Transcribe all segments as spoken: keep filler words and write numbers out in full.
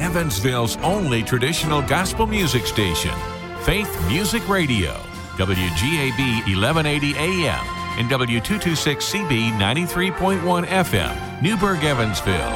Evansville's only traditional gospel music station, Faith Music Radio, W G A B eleven eighty A M and W two twenty-six C B ninety-three point one F M, Newburgh, Evansville.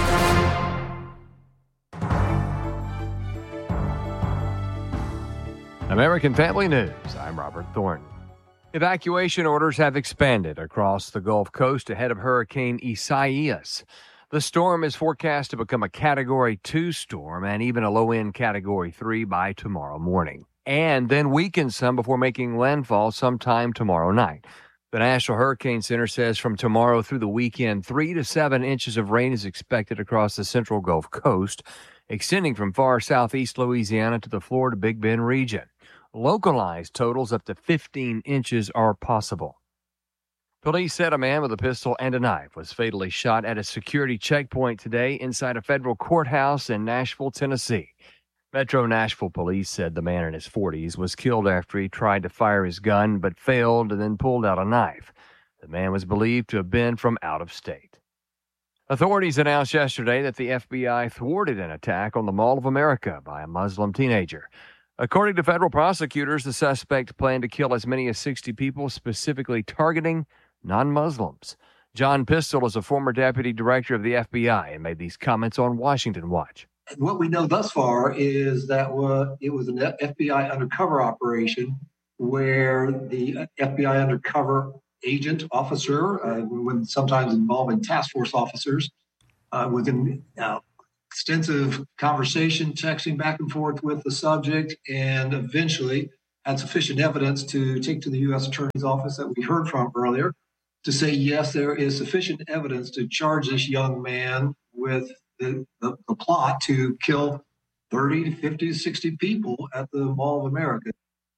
American Family News, I'm Robert Thornton. Evacuation orders have expanded across the Gulf Coast ahead of Hurricane Isaias. The storm is forecast to become a Category two storm and even a low-end Category three by tomorrow morning, and then weaken some before making landfall sometime tomorrow night. The National Hurricane Center says from tomorrow through the weekend, three to seven inches of rain is expected across the central Gulf Coast, extending from far southeast Louisiana to the Florida Big Bend region. Localized totals up to fifteen inches are possible. Police said a man with a pistol and a knife was fatally shot at a security checkpoint today inside a federal courthouse in Nashville, Tennessee. Metro Nashville police said the man in his forties was killed after he tried to fire his gun but failed and then pulled out a knife. The man was believed to have been from out of state. Authorities announced yesterday that the F B I thwarted an attack on the Mall of America by a Muslim teenager. According to federal prosecutors, the suspect planned to kill as many as sixty people, specifically targeting non-Muslims. John Pistol is a former deputy director of the F B I and made these comments on Washington Watch. What we know thus far is that it was an F B I undercover operation where the F B I undercover agent, officer, uh, when sometimes involving task force officers, uh, was in uh, extensive conversation, texting back and forth with the subject, and eventually had sufficient evidence to take to the U S Attorney's Office that we heard from earlier to say, yes, there is sufficient evidence to charge this young man with the, the, the plot to kill thirty to fifty to sixty people at the Mall of America.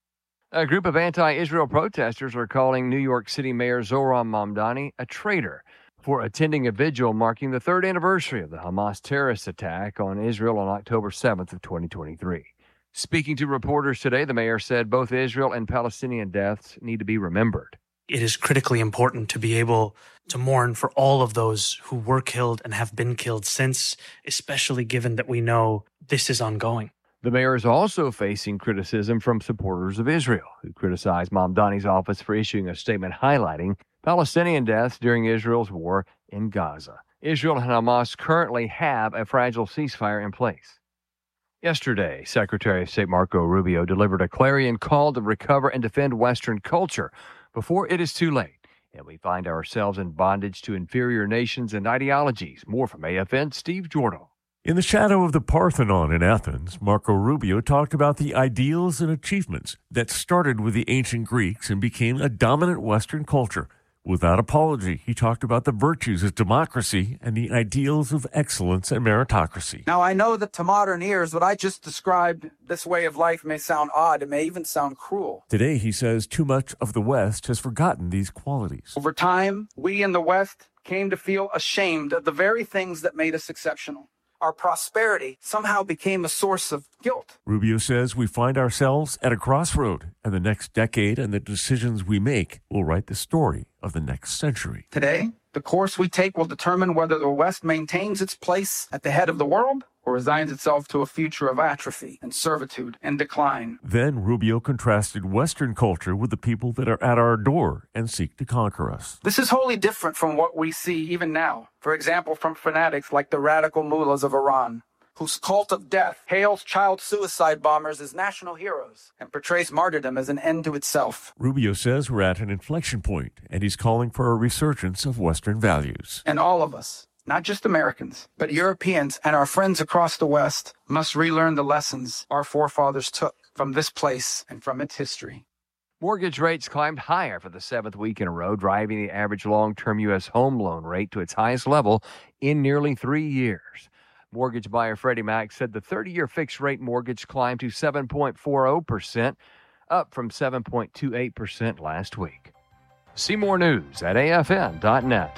A group of anti-Israel protesters are calling New York City Mayor Zohran Mamdani a traitor for attending a vigil marking the third anniversary of the Hamas terrorist attack on Israel on October seventh of twenty twenty-three. Speaking to reporters today, the mayor said both Israel and Palestinian deaths need to be remembered. It is critically important to be able to mourn for all of those who were killed and have been killed since, especially given that we know this is ongoing. The mayor is also facing criticism from supporters of Israel, who criticized Mamdani's office for issuing a statement highlighting Palestinian deaths during Israel's war in Gaza. Israel and Hamas currently have a fragile ceasefire in place. Yesterday, Secretary of State Marco Rubio delivered a clarion call to recover and defend Western culture before it is too late, and we find ourselves in bondage to inferior nations and ideologies. More from A F N, Steve Jordan. In the shadow of the Parthenon in Athens, Marco Rubio talked about the ideals and achievements that started with the ancient Greeks and became a dominant Western culture. Without apology, he talked about the virtues of democracy and the ideals of excellence and meritocracy. Now, I know that to modern ears, what I just described, this way of life may sound odd. It may even sound cruel. Today, he says too much of the West has forgotten these qualities. Over time, we in the West came to feel ashamed of the very things that made us exceptional. Our prosperity somehow became a source of guilt. Rubio says we find ourselves at a crossroad, and the next decade and the decisions we make will write the story of the next century. Today, the course we take will determine whether the West maintains its place at the head of the world or resigns itself to a future of atrophy and servitude and decline. Then Rubio contrasted Western culture with the people that are at our door and seek to conquer us. This is wholly different from what we see even now. For example, from fanatics like the radical mullahs of Iran, whose cult of death hails child suicide bombers as national heroes and portrays martyrdom as an end to itself. Rubio says we're at an inflection point, and he's calling for a resurgence of Western values. And all of us, not just Americans, but Europeans and our friends across the West, must relearn the lessons our forefathers took from this place and from its history. Mortgage rates climbed higher for the seventh week in a row, driving the average long-term U S home loan rate to its highest level in nearly three years. Mortgage buyer Freddie Mac said the thirty-year fixed-rate mortgage climbed to seven point four zero percent, up from seven point two eight percent last week. See more news at A F N dot net.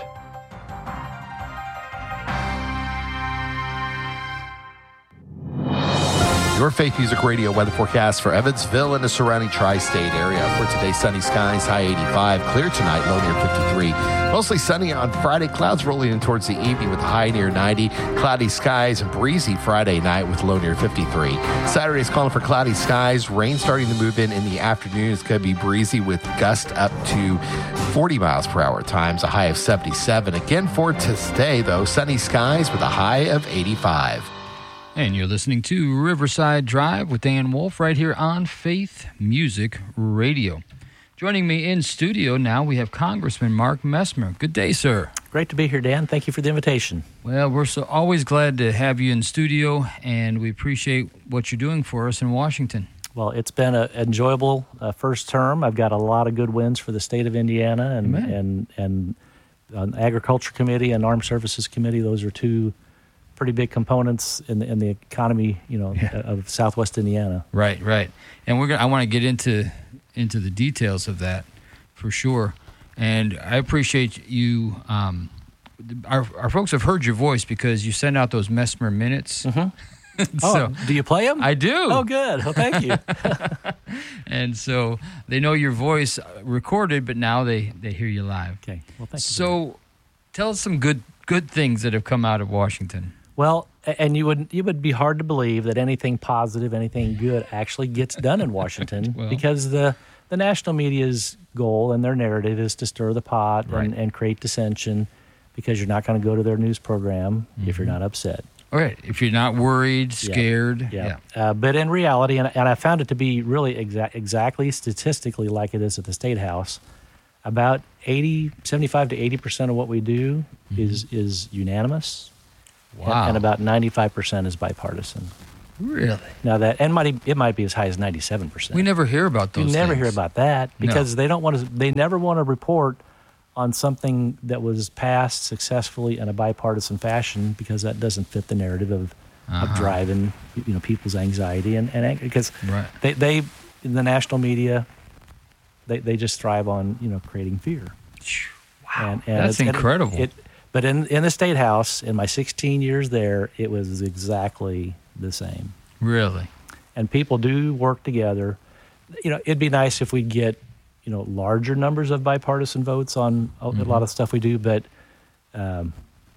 Your Faith Music Radio weather forecast for Evansville and the surrounding tri-state area. For today, sunny skies, high eighty-five. Clear tonight, low near fifty-three. Mostly sunny on Friday. Clouds rolling in towards the evening with a high near ninety. Cloudy skies and breezy Friday night with low near fifty-three. Saturday is calling for cloudy skies. Rain starting to move in in the afternoon. It's going to be breezy with gusts up to forty miles per hour at times, a high of seventy-seven. Again for today, though, sunny skies with a high of eighty-five. And you're listening to Riverside Drive with Dan Wolf right here on Faith Music Radio. Joining me in studio now, we have Congressman Mark Messmer. Good day, sir. Great to be here, Dan. Thank you for the invitation. Well, we're so always glad to have you in studio, and we appreciate what you're doing for us in Washington. Well, it's been an enjoyable uh, first term. I've got a lot of good wins for the state of Indiana, and Amen. and and on Agriculture Committee and Armed Services Committee. Those are two pretty big components in the in the economy, you know, Yeah. of Southwest Indiana. Right, right. And we're gonna, I want to get into into the details of that for sure. And I appreciate you. Um, our our folks have heard your voice because you send out those Messmer minutes. Mm-hmm. So Oh, do you play them? I do. Oh, good. Well, thank you. And so they know your voice recorded, but now they, they hear you live. Okay. Well, thank you. So tell us some good good things that have come out of Washington. Well, a- and you would you would be hard to believe that anything positive, anything good actually gets done in Washington Well. because the the national media's goal and their narrative is to stir the pot Right. and, and create dissension because you're not going to go to their news program if you're not upset. All right. If you're not worried, scared. Yeah. Uh, but in reality, and, and I found it to be really exa- exactly statistically like it is at the State House, about eighty, seventy-five to eighty percent of what we do is is unanimous. Wow. And, and about ninety-five percent is bipartisan. Really? Now that and might it might be as high as ninety-seven percent. We never hear about You those never things. hear about that No. because they don't want to. They never want to report on something that was passed successfully in a bipartisan fashion because that doesn't fit the narrative of, Uh-huh. of driving you know people's anxiety and and because Right. they they in the national media they they just thrive on you know creating fear. Wow. And, and That's it's- and incredible. It, but in in the State House in my sixteen years there, it was exactly the same. Really? And people do work together. You know, it'd be nice if we'd get, you know, larger numbers of bipartisan votes on a, a lot of stuff we do, but um,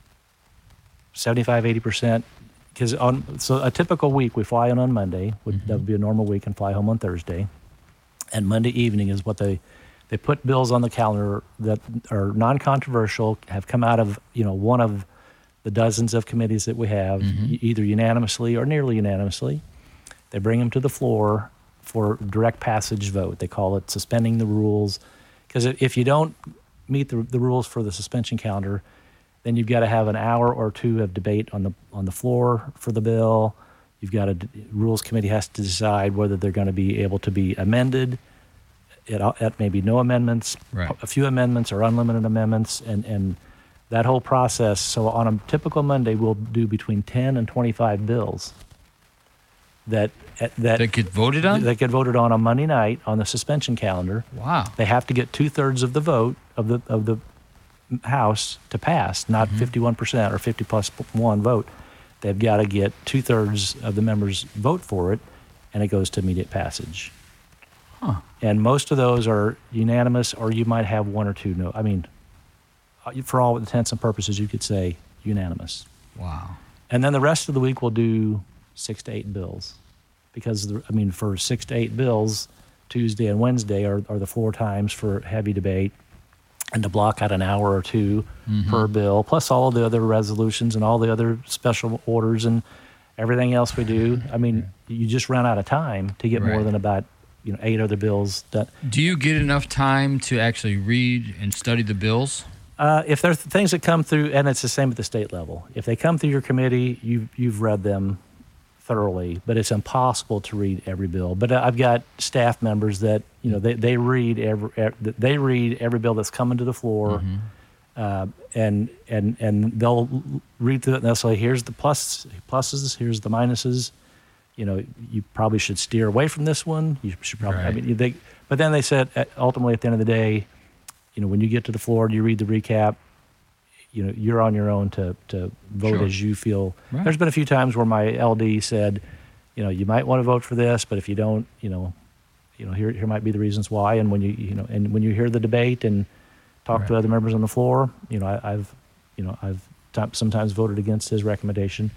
seventy-five, eighty percent, because on so a typical week we fly in on Monday, would, that would be a normal week, and fly home on Thursday. And Monday evening is what they they put bills on the calendar that are non-controversial, have come out of, you know, one of the dozens of committees that we have, e- either unanimously or nearly unanimously. They bring them to the floor for direct passage vote. They call it suspending the rules. Because if you don't meet the, the rules for the suspension calendar, then you've got to have an hour or two of debate on the on the floor for the bill. You've got a rules committee has to decide whether they're going to be able to be amended. It, it may be no amendments, Right. a few amendments or unlimited amendments, and, and that whole process. So on a typical Monday, we'll do between ten and twenty-five bills that that That get voted on? that get voted on on Monday night on the suspension calendar. Wow. They have to get two thirds of the vote of the of the House to pass, not fifty-one percent or fifty plus one vote. They've got to get two thirds of the members vote for it, and it goes to immediate passage. Huh. And most of those are unanimous, or you might have one or two no. I mean, for all intents and purposes, you could say unanimous. Wow. And then the rest of the week we'll do six to eight bills, because the, I mean, for six to eight bills, Tuesday and Wednesday are, are the floor times for heavy debate, and to block out an hour or two per bill, plus all the other resolutions and all the other special orders and everything else we do. I mean, you just run out of time to get more Right. than about you know eight other bills done. Do you get enough time to actually read and study the bills? Uh, if there's things that come through, and it's the same at the state level, if they come through your committee, you, you've read them thoroughly, but it's impossible to read every bill. But I've got staff members that, you know, they, they read every, every they read every bill that's coming to the floor, uh, and and and they'll read through it and they'll say, here's the plus pluses, here's the minuses. You know, you probably should steer away from this one. You should probably, I Right. mean, they, but then they said, uh, ultimately at the end of the day, you know, when you get to the floor and you read the recap, you know, you're on your own to, to vote Sure. as you feel. Right. There's been a few times where my L D said, you know, you might want to vote for this, but if you don't, you know, you know, here here might be the reasons why. And when you you know, and when you hear the debate and talk Right. to other members on the floor, you know, I, I've you know I've t- sometimes voted against his recommendation,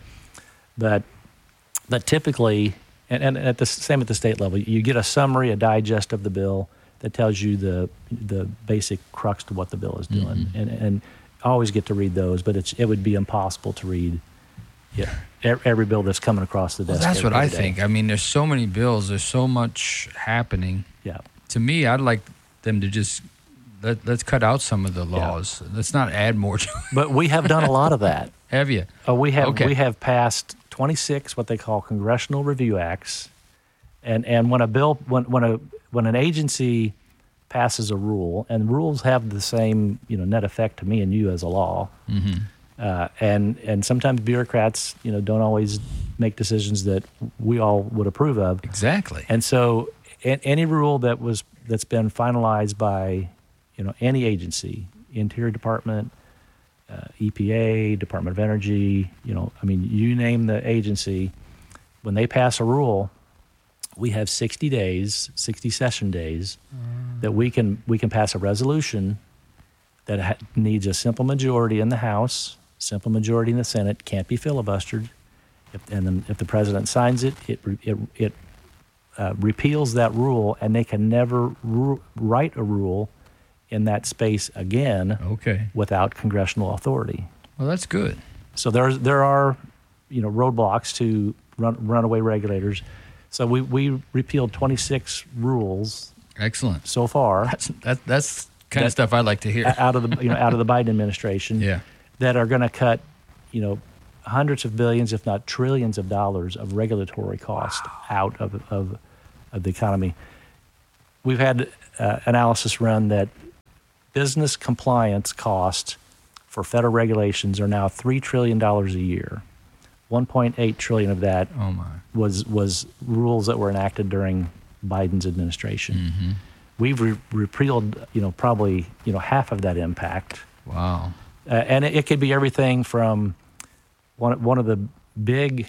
but but typically, and, and at the same at the state level, you get a summary, a digest of the bill that tells you the the basic crux to what the bill is doing, Mm-hmm. and and I always get to read those, but it's it would be impossible to read. Yeah, every bill that's coming across the Well, desk. that's every what I day. think. I mean, there's so many bills. There's so much happening. Yeah. To me, I'd like them to just let, let's cut out some of the laws. Let's not add more to it. But we have done a lot of that. Have you? Uh, we have Okay. we have passed twenty-six what they call congressional review acts, and and when a bill when when a when an agency passes a rule, and rules have the same you know net effect to me and you as a law, Mm-hmm. uh, and and sometimes bureaucrats you know don't always make decisions that we all would approve of. Exactly. And so a- any rule that was that's been finalized by you know any agency, Interior Department, uh, E P A, Department of Energy, you know, I mean, you name the agency, when they pass a rule, we have sixty days, sixty session days, that we can we can pass a resolution that ha- needs a simple majority in the House, simple majority in the Senate, can't be filibustered, if, and then if the president signs it, it re- it, it uh, repeals that rule, and they can never ru- write a rule in that space again Okay. without congressional authority. Well, that's good. So there's there are, you know, roadblocks to run, runaway regulators. So we, we repealed twenty-six rules Excellent. so far That's that, that's kind That- of stuff I'd like to hear. out of the you know out of the Biden administration Yeah. that are going to cut, you know, hundreds of billions, if not trillions of dollars of regulatory cost out of, of of the economy. We've had uh, analysis run that business compliance costs for federal regulations are now three trillion dollars a year. one point eight trillion dollars of that Oh my. was was rules that were enacted during Biden's administration. Mm-hmm. We've re- repealed, you know, probably you know half of that impact. Wow. Uh, and it, it could be everything from one one of the big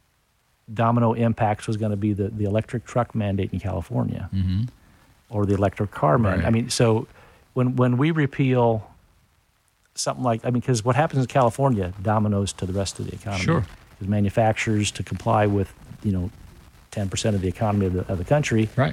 domino impacts was going to be the, the electric truck mandate in California, Mm-hmm. or the electric car mandate. Right. I mean, so when when we repeal something like, I mean, because what happens in California dominoes to the rest of the economy. Sure. Because manufacturers, to comply with, you know, ten percent of the economy of the, of the country, Right.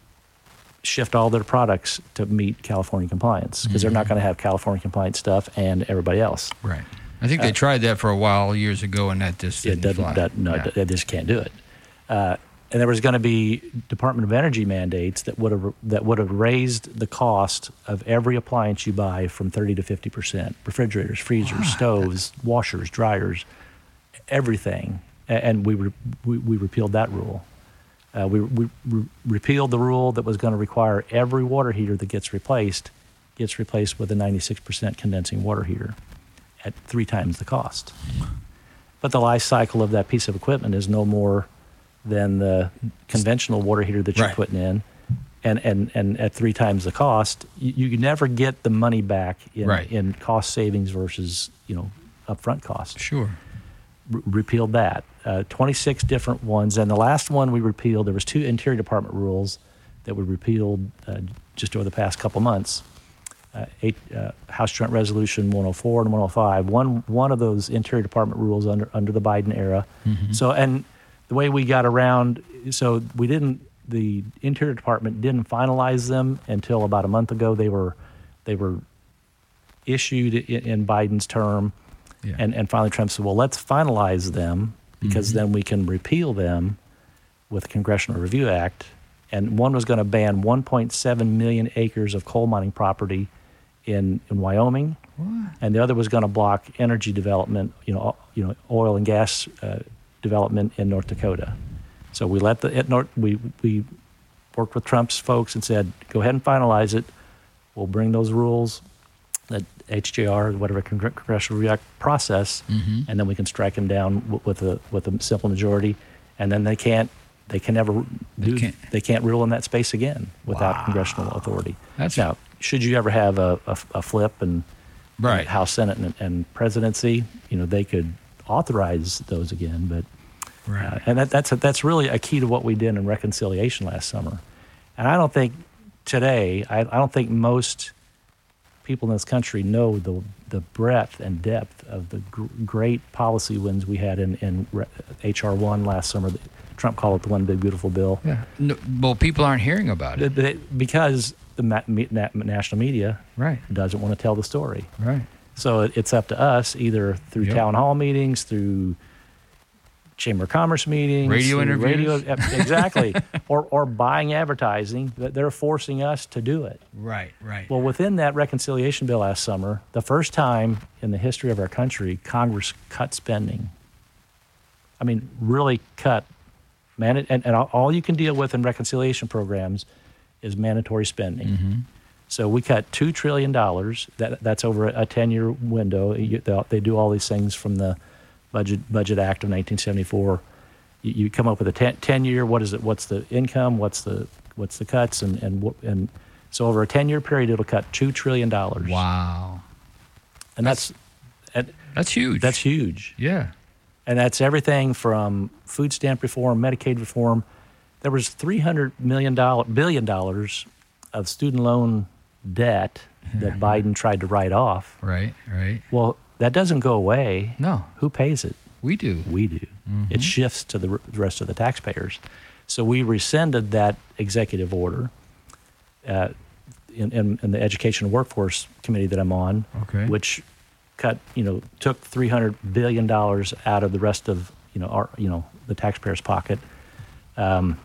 shift all their products to meet California compliance, because they're not going to have California compliant stuff and everybody else. Right. I think they tried that for a while years ago, and that just It didn't doesn't, fly. that, no, Yeah. they just can't do it. Uh, and there was going to be Department of Energy mandates that would have that would have raised the cost of every appliance you buy from thirty to fifty percent. Refrigerators, freezers, stoves, washers, dryers, everything. A- And we re, we, we repealed that rule. Uh, we we re- repealed the rule that was going to require every water heater that gets replaced gets replaced with a ninety-six percent condensing water heater at three times the cost. But the life cycle of that piece of equipment is no more than the conventional water heater that you're Right. putting in. And, and, and at three times the cost, you, you never get the money back in, Right. in cost savings versus, you know, upfront costs. Sure. Re- repealed that. Uh, twenty-six different ones. And the last one we repealed, there was two Interior Department rules that were repealed uh, just over the past couple months. Uh, eight, uh, House Joint Resolution one oh four and one oh five. One one of those Interior Department rules under under the Biden era. So, and the way we got around, so we didn't. The Interior Department didn't finalize them until about a month ago. They were they were issued in, in Biden's term, Yeah. and and finally Trump said, "Well, let's finalize them because then we can repeal them with the Congressional Review Act." And one was going to ban one point seven million acres of coal mining property in, in Wyoming, and the other was going to block energy development, you know, you know, oil and gas uh, development in North Dakota. So we let the it, North, we we worked with Trump's folks and said, go ahead and finalize it. We'll bring those rules, that H J R, whatever Congre- Congressional Review Act process, Mm-hmm. and then we can strike them down w- with a with a simple majority, and then they can't they can never They do can't. they can't rule in that space again without Wow. congressional authority. That's- now, should you ever have a, a, a flip and Right. and House, Senate, and, and presidency, you know, they could authorize those again, but Right. Uh, and that, that's a, that's really a key to what we did in reconciliation last summer. And I don't think today, I, I don't think most people in this country know the the breadth and depth of the gr- great policy wins we had in, in H R one last summer. Trump called it the one big beautiful bill. Yeah. No, well, people aren't hearing about it. The- the- because the ma- me- na- national media Right. doesn't want to tell the story. Right. So it, it's up to us, either through Yep. town hall meetings, through Chamber of Commerce meetings, Radio through interviews. radio, exactly, or or buying advertising. That they're forcing us to do it. Right, right. Well, within that reconciliation bill last summer, the first time in the history of our country, Congress cut spending. I mean, really cut. Man, and, and all you can deal with in reconciliation programs is mandatory spending. Mm-hmm. So we cut two trillion dollars. That that's over a ten-year window. You, they do all these things from the budget budget act of nineteen seventy-four. You, you come up with a ten, ten-year. What is it? What's the income? What's the what's the cuts? And and and so over a ten-year period, it'll cut two trillion dollars. Wow. And that's and That's huge. that's huge. Yeah. And that's everything from food stamp reform, Medicaid reform. There was three hundred million dollars, billion dollars of student loan debt that Biden tried to write off. Right, right. Well, that doesn't go away. No. Who pays it? We do. We do. Mm-hmm. It shifts to the r- the rest of the taxpayers. So we rescinded that executive order uh, in, in, in the Education and Workforce Committee that I'm on, Okay. which cut, you know, took three hundred billion dollars out of the rest of, you know, our, you know, the taxpayer's pocket. Um,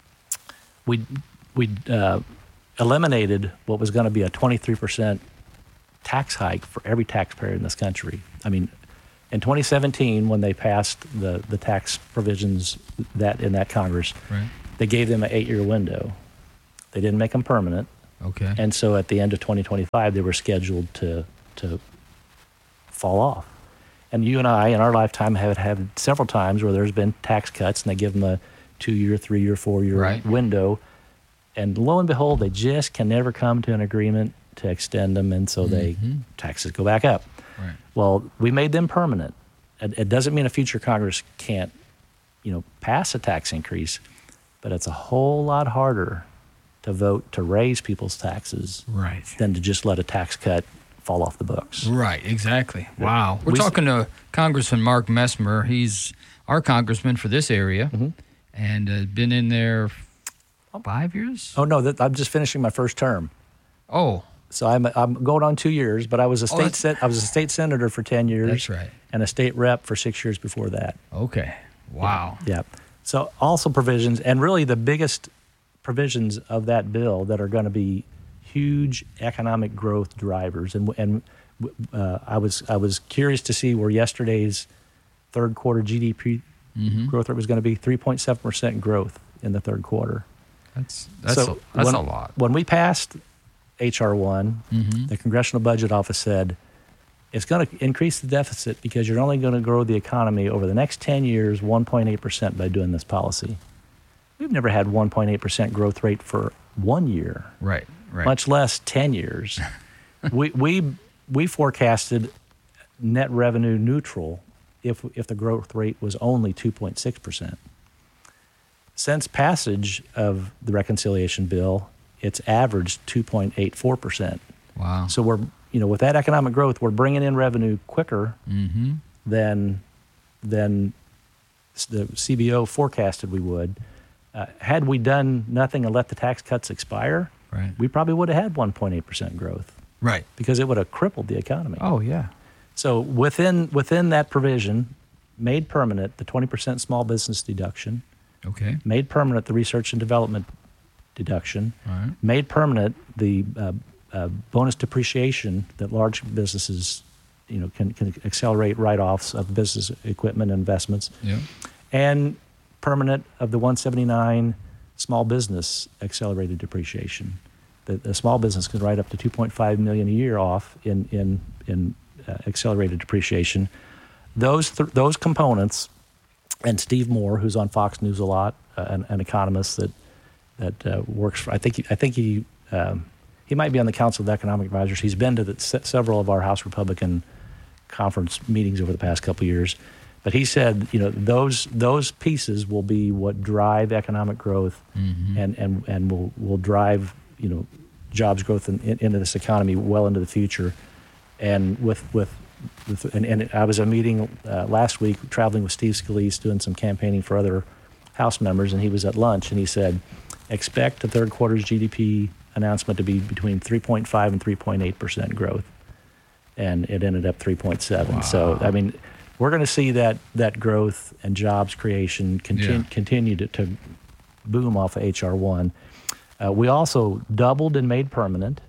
we we uh, eliminated what was going to be a twenty-three percent tax hike for every taxpayer in this country. I mean, in twenty seventeen, when they passed the, the tax provisions that in that Congress, Right. they gave them an eight-year window. They didn't make them permanent. Okay. And so at the end of twenty twenty-five, they were scheduled to to fall off. And you and I, in our lifetime, have had several times where there's been tax cuts, and they give them a two-year, three-year, four-year Right. window. And lo and behold, they just can never come to an agreement to extend them, and so they taxes go back up. Right. Well, we made them permanent. It, it doesn't mean a future Congress can't, you know, pass a tax increase, but it's a whole lot harder to vote to raise people's taxes Right. than to just let a tax cut fall off the books. Right, exactly. Wow. We're We- talking to Congressman Mark Messmer. He's our congressman for this area Mm-hmm. and uh, been in there five years? Oh no, that, I'm just finishing my first term, Oh, so I'm I'm going on two years. But I was a Oh, state that's- sen- I was a state senator for ten years. That's right. And a state rep for six years before that. okay. Wow. Yeah. So also provisions, and really the biggest provisions of that bill that are going to be huge economic growth drivers. And and uh, I was I was curious to see where yesterday's third quarter G D P Mm-hmm. growth rate was going to be three point seven percent growth in the third quarter. That's that's So a, that's when, a lot. When we passed H R one, Mm-hmm. the Congressional Budget Office said it's going to increase the deficit because you're only going to grow the economy over the next ten years one point eight percent by doing this policy. We've never had one point eight percent growth rate for one year, Right, right. much less ten years. we, we, we forecasted net revenue neutral if, if the growth rate was only two point six percent. Since passage of the reconciliation bill, it's averaged two point eight four percent. Wow. So we're, you know, with that economic growth, we're bringing in revenue quicker Mm-hmm. than than s- the C B O forecasted we would. Uh, had we done nothing and let the tax cuts expire, Right. we probably would have had one point eight percent growth Right. because it would have crippled the economy. Oh, yeah. So within within that provision, made permanent the twenty percent small business deduction, Okay. made permanent the research and development deduction, All right. made permanent the uh, uh, bonus depreciation that large businesses, you know, can, can accelerate write-offs of business equipment investments, Yeah. and permanent of the one seventy-nine small business accelerated depreciation. The, the small business can write up to two point five million dollars a year off in in in uh, accelerated depreciation. Those th- those components, and Steve Moore, who's on Fox News a lot, uh, an, an economist that that uh, works for, I think he, I think he um, he might be on the Council of Economic Advisors. He's been to the, se- several of our House Republican conference meetings over the past couple of years. But he said, you know, those those pieces will be what drive economic growth, mm-hmm. and, and and will will drive, you know, jobs growth in, in, into this economy well into the future. And with with, with and, and I was at a meeting uh, last week, traveling with Steve Scalise, doing some campaigning for other House members, and he was at lunch, and he said, expect the third quarter's G D P announcement to be between three point five and three point eight percent growth, and it ended up three point seven. Wow. So I mean, we're going to see that that growth and jobs creation continue yeah. continue to, to boom off of H R one. Uh, we also doubled and made permanent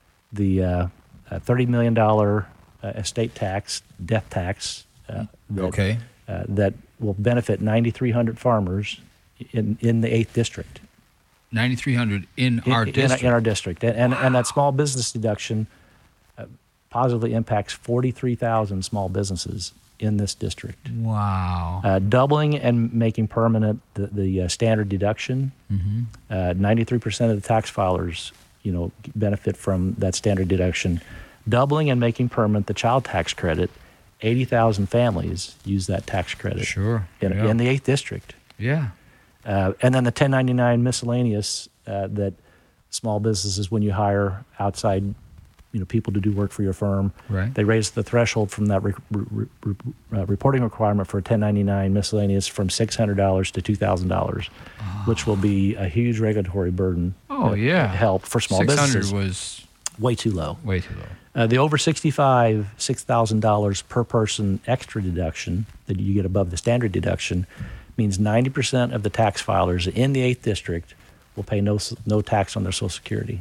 the uh, uh, thirty million dollars uh, estate tax, death tax. Uh, that, okay. Uh, that will benefit nine thousand three hundred farmers in, in the eighth district. nine thousand three hundred in, in our in, district? In our district. And, wow. and, and that small business deduction uh, positively impacts forty-three thousand small businesses in this district. Wow. Uh, doubling and making permanent the, the uh, standard deduction. Mm-hmm. Uh, ninety-three percent of the tax filers, you know, benefit from that standard deduction. Doubling and making permanent the child tax credit. eighty thousand families use that tax credit. Sure. In, yeah. in the eighth district. Yeah. Uh, and then the ten ninety-nine miscellaneous uh, that small businesses, when you hire outside, you know, people to do work for your firm, right. they raised the threshold from that re- re- re- uh, reporting requirement for ten ninety-nine miscellaneous from six hundred dollars to two thousand dollars, oh. which will be a huge regulatory burden. Oh, uh, yeah. Help for small six hundred businesses. was way too low. Way too low. Uh, the over sixty-five, six thousand dollars per person extra deduction that you get above the standard deduction means ninety percent of the tax filers in the eighth district will pay no no tax on their Social Security.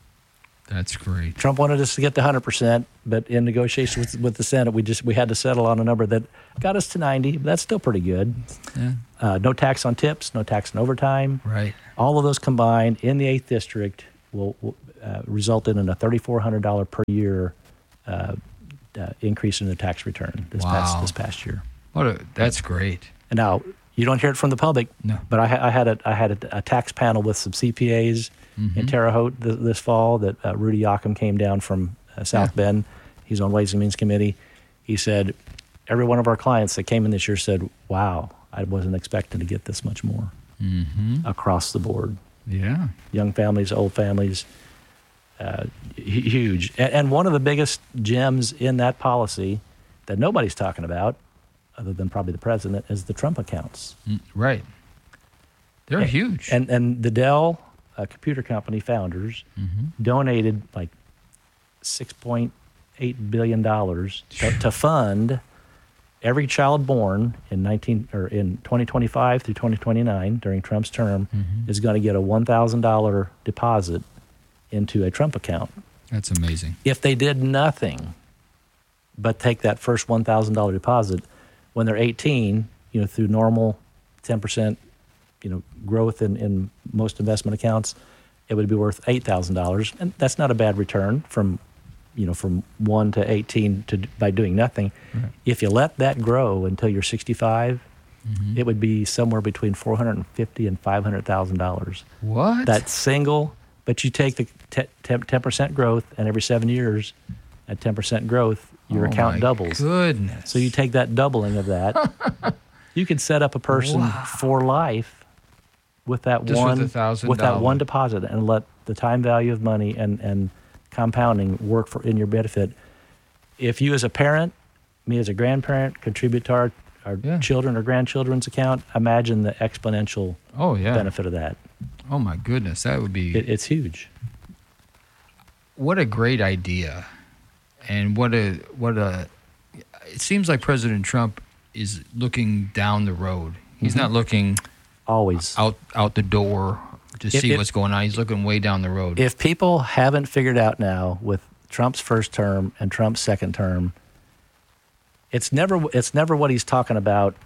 That's great. Trump wanted us to get to one hundred percent, but in negotiations with, with the Senate, we just we had to settle on a number that got us to ninety. But that's still pretty good. Yeah. Uh, no tax on tips, no tax on overtime. Right. All of those combined in the eighth district will, will uh, result in a thirty-four hundred dollars per year uh, uh, increase in the tax return this wow. past this past year. What a, that's great. And now you don't hear it from the public, no. but I, I had a I had a, a tax panel with some C P As mm-hmm. in Terre Haute th- this fall. That uh, Rudy Yocum came down from uh, South yeah. Bend. He's on Ways and Means Committee. He said every one of our clients that came in this year said, "Wow, I wasn't expecting to get this much more mm-hmm. across the board." Yeah, young families, old families, uh, huge. And, and one of the biggest gems in that policy that nobody's talking about, other than probably the president, is the Trump accounts. Mm, right. They're and, huge. And and the Dell uh, computer company founders mm-hmm. donated like six point eight billion dollars to, to fund every child born in nineteen or in twenty twenty-five through twenty twenty-nine during Trump's term mm-hmm. is going to get a one thousand dollars deposit into a Trump account. That's amazing. If they did nothing but take that first one thousand dollars deposit when they're eighteen, you know, through normal ten percent, you know, growth in, in most investment accounts, it would be worth eight thousand dollars. And that's not a bad return from, you know, from one to eighteen to by doing nothing. Right. If you let that grow until you're sixty-five, mm-hmm. it would be somewhere between four hundred fifty thousand dollars and five hundred thousand dollars. What? That single, but you take the ten percent growth, and every seven years at ten percent growth, your oh account my doubles. Goodness. So you take that doubling of that, you can set up a person wow. for life with that Just one with, $1, with that one deposit, and let the time value of money and, and compounding work for in your benefit. If you as a parent, me as a grandparent, contribute to our, our yeah. children or grandchildren's account, imagine the exponential oh, yeah. benefit of that. Oh my goodness, that would be it, it's huge. What a great idea. And what a what a it seems like President Trump is looking down the road. He's mm-hmm. not looking always out out the door to if, see if, what's going on. He's looking way down the road. If people haven't figured out now with Trump's first term and Trump's second term, it's never it's never what he's talking about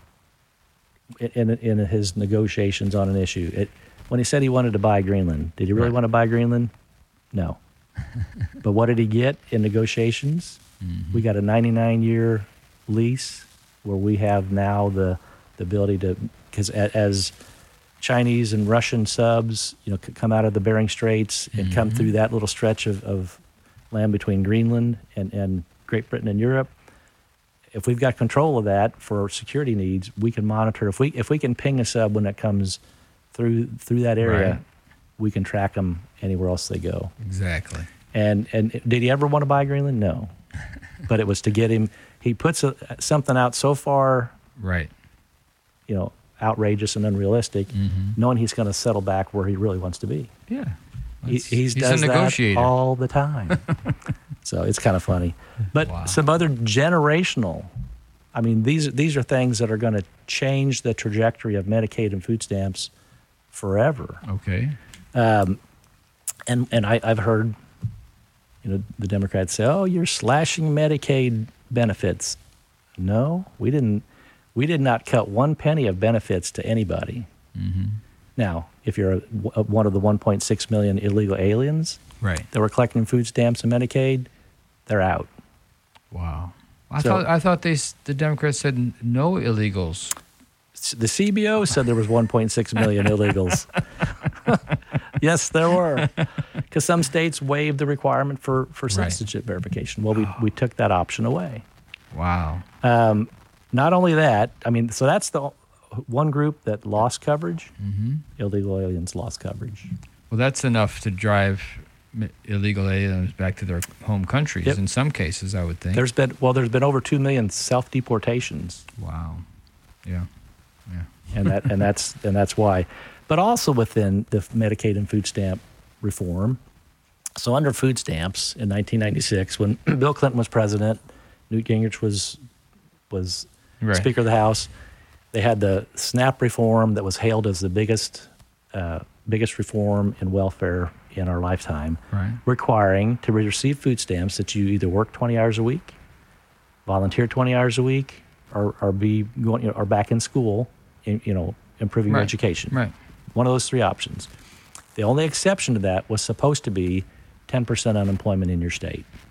in in, in his negotiations on an issue. It, when he said he wanted to buy Greenland, did he really right. want to buy Greenland? No. But what did he get in negotiations? Mm-hmm. We got a ninety-nine year lease where we have now the the ability to, because as Chinese and Russian subs, you know, come out of the Bering Straits and mm-hmm. come through that little stretch of, of land between Greenland and, and Great Britain and Europe, if we've got control of that for security needs, we can monitor. If we if we can ping a sub when it comes through through that area, Right. we can track them anywhere else they go. Exactly. And and did he ever want to buy Greenland? No, but it was to get him. He puts a, something out so far, Right. you know, outrageous and unrealistic, Mm-hmm. knowing he's going to settle back where he really wants to be. Yeah. He, That's- he's he's does a negotiator. that all the time. So it's kind of funny. But Wow. some other generational, I mean, these these are things that are going to change the trajectory of Medicaid and food stamps forever. Okay. Um, and and I, I've heard, you know, the Democrats say, "Oh, you're slashing Medicaid benefits." No, we didn't. We did not cut one penny of benefits to anybody. Mm-hmm. Now, if you're a, a, one of the one point six million illegal aliens Right. that were collecting food stamps and Medicaid, they're out. Wow. I So- thought I thought they s- the Democrats said n- no illegals. S- The C B O said there was one point six million illegals. Yes, there were, because some states waived the requirement for, for Right. citizenship verification. Well, we, we took that option away. Wow. Um, not only that, I mean, so that's the one group that lost coverage. Mm-hmm. Illegal aliens lost coverage. Well, that's enough to drive m- illegal aliens back to their home countries. Yep. In some cases, I would think. There's been well, there's been over two million self deportations, wow. Yeah. Yeah. and that and that's and that's why. But also within the Medicaid and food stamp reform. So under food stamps in nineteen ninety-six, when Bill Clinton was president, Newt Gingrich was was Right. Speaker of the House. They had the SNAP reform that was hailed as the biggest uh, biggest reform in welfare in our lifetime, Right. requiring to receive food stamps that you either work twenty hours a week, volunteer twenty hours a week, or, or be going you know, or back in school, in, you know, improving your Right. education. Right. One of those three options. The only exception to that was supposed to be ten percent unemployment in your state.